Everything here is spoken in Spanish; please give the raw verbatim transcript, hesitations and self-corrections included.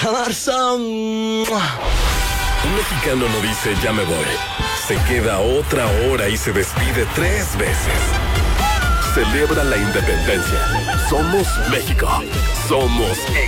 Barça. Un mexicano no dice ya me voy. Se queda otra hora y se despide tres veces. Celebra la independencia. Somos México. Somos